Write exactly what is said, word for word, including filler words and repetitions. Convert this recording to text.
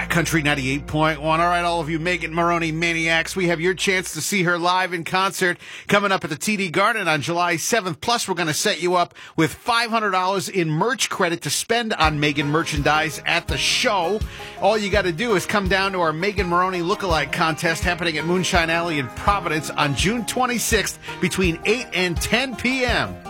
Country ninety-eight point one. All right, all of you Megan Maroney maniacs, we have your chance to see her live in concert coming up at the T D Garden on July seventh. Plus, we're going to set you up with five hundred dollars in merch credit to spend on Megan merchandise at the show. All you got to do is come down to our Megan Maroney lookalike contest happening at Moonshine Alley in Providence on June twenty-sixth between eight and ten p.m.